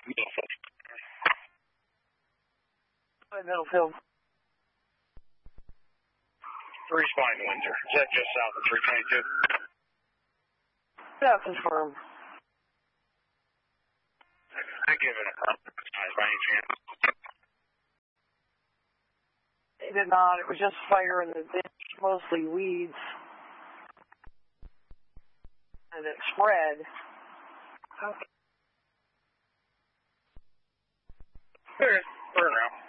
Middlefield. Responding to Windsor. Is that just south of 322? Yeah, confirmed. I give it a size by any chance. It did not. It was just fire in the ditch, mostly weeds. And it spread. Okay. There, burn around.